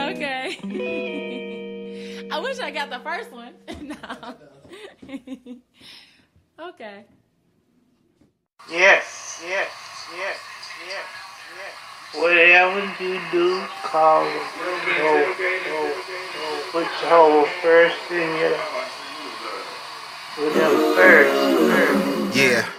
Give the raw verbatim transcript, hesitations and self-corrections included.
Okay. I wish I got the first one. No. Okay. Yes, yes, yes, yes, yes. Whatever you do, call it. Oh, oh, oh, put your whole first in your. Whatever first, first. Yeah.